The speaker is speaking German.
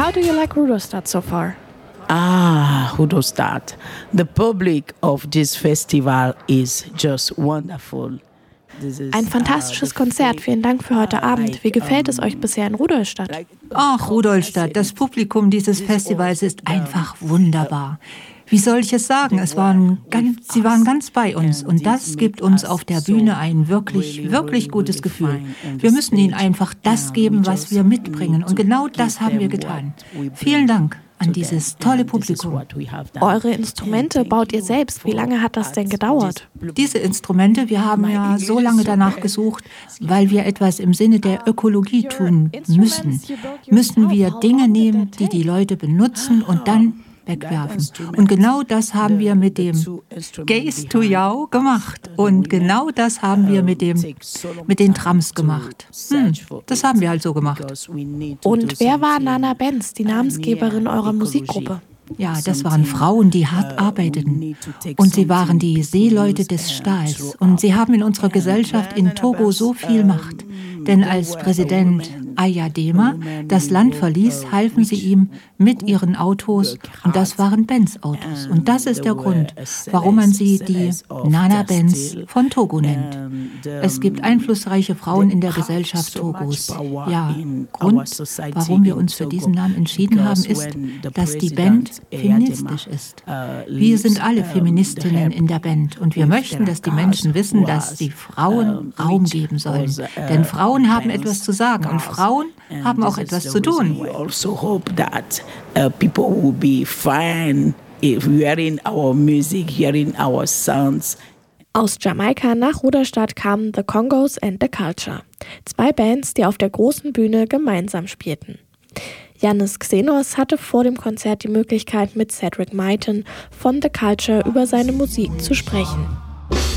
How do you like Rudolstadt so far? Rudolstadt. The public of this festival is just wonderful. Ein fantastisches Konzert. Vielen Dank für heute Abend. Wie gefällt es euch bisher in Rudolstadt? Ach, Rudolstadt, das Publikum dieses Festivals ist einfach wunderbar. Wie soll ich es sagen? Sie waren ganz bei uns und das gibt uns auf der Bühne ein wirklich, wirklich gutes Gefühl. Wir müssen ihnen einfach das geben, was wir mitbringen und genau das haben wir getan. Vielen Dank an dieses tolle Publikum. Eure Instrumente baut ihr selbst. Wie lange hat das denn gedauert? Diese Instrumente, wir haben ja so lange danach gesucht, weil wir etwas im Sinne der Ökologie tun müssen. Müssen wir Dinge nehmen, die die Leute benutzen und dann wegwerfen. Und genau das haben wir mit dem Gaze to Yao gemacht. Und genau das haben wir mit den Trams gemacht. Das haben wir halt so gemacht. Und wer war Nana Benz, die Namensgeberin eurer Musikgruppe? Ja, das waren Frauen, die hart arbeiteten. Und sie waren die Seeleute des Stahls. Und sie haben in unserer Gesellschaft in Togo so viel Macht. Denn als Präsident Ayadema das Land verließ, halfen sie ihm mit ihren Autos. Und das waren Benz-Autos. Und das ist der Grund, warum man sie die Nana Benz von Togo nennt. Es gibt einflussreiche Frauen in der Gesellschaft Togos. Ja, Grund, warum wir uns für diesen Namen entschieden haben, ist, dass die Band feministisch ist. Wir sind alle Feministinnen in der Band. Und wir möchten, dass die Menschen wissen, dass sie Frauen Raum geben sollen. Denn Frauen haben etwas zu sagen und Frauen haben auch etwas zu tun. We also hope that people will be fine hearing our music, hearing our sounds. Aus Jamaika nach Rudolstadt kamen The Congos and The Culture. 2 Bands, die auf der großen Bühne gemeinsam spielten. Yannis Xenos hatte vor dem Konzert die Möglichkeit, mit Cedric Myton von The Culture über seine Musik zu sprechen.